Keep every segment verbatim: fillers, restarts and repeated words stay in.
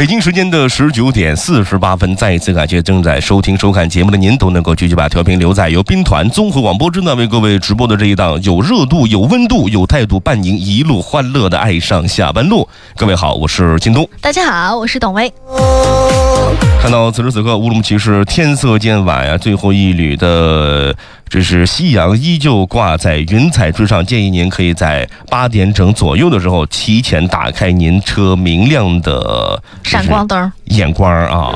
北京时间的十九点四十八分，再一次感谢正在收听收看节目的您，都能够继续把调频留在由宾团综合广播之呢为各位直播的这一档有热度、有温度、有态度，伴您一路欢乐的爱上下班路。各位好，我是靳东。 大家好，我是董薇。 看到此时此刻乌鲁木齐市天色渐晚啊，最后一缕的这是夕阳依旧挂在云彩之上，建议您可以在八点整左右的时候提前打开您车明亮的闪光灯眼光啊。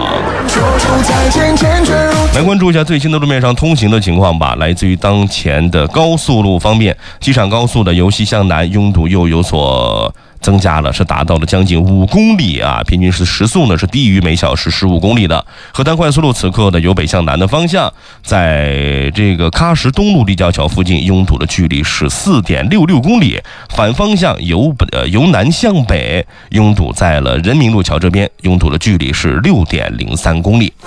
来关注一下最新的路面上通行的情况吧。来自于当前的高速路方面，机场高速的由西向南拥堵又有所增加了，是达到了将近五公里啊，平均是时速呢是低于每小时十五公里的。河丹快速路此刻的由北向南的方向，在这个喀什东路立交桥附近拥堵的距离是四点六六公里，反方向由呃由南向北拥堵在了人民路桥这边，拥堵的距离是六点零三公里。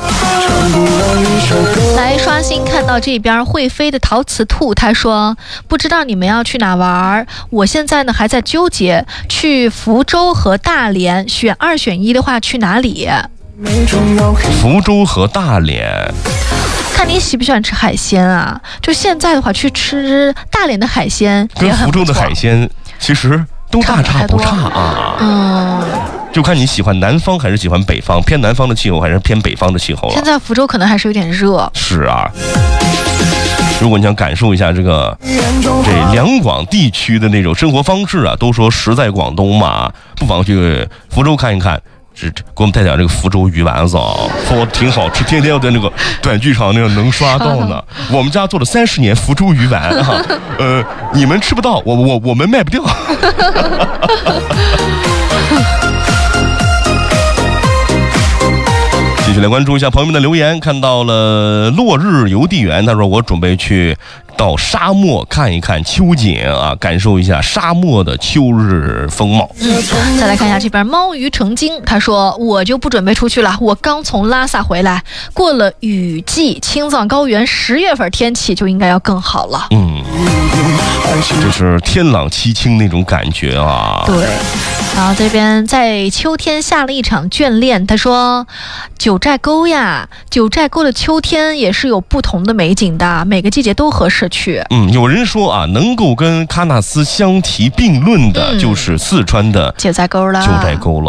来刷新看到这边会飞的陶瓷兔，他说不知道你们要去哪玩，我现在呢还在纠结去福州和大连，选二选一的话去哪里？ 福州和大连， 看你喜不喜欢吃海鲜啊？就现在的话，去吃大连的海鲜也很不错， 跟福州的海鲜其实都大差不差啊。 嗯， 就看你喜欢南方还是喜欢北方，偏南方的气候还是偏北方的气候了。 现在福州可能还是有点热。 是啊，如果你想感受一下这个这两广地区的那种生活方式啊，都说实在广东嘛，不妨去福州看一看。这给我们带点这个福州鱼丸子啊，说挺好吃，天天要在那个短剧场那个能刷到呢。我们家做了三十年福州鱼丸啊，呃，你们吃不到，我我我们卖不掉。继续来关注一下朋友们的留言，看到了落日邮递员，他说我准备去到沙漠看一看秋景啊，感受一下沙漠的秋日风貌。 嗯，再来看一下这边猫鱼成精，他说我就不准备出去了，我刚从拉萨回来，过了雨季，青藏高原十月份天气就应该要更好了。 嗯，这是天朗气清那种感觉啊。 对。然后这边在秋天下了一场眷恋，他说九寨沟呀，九寨沟的秋天也是有不同的美景的，每个季节都合适去。 嗯，有人说啊，能够跟喀纳斯相提并论的就是四川的九寨沟了。 九寨沟了。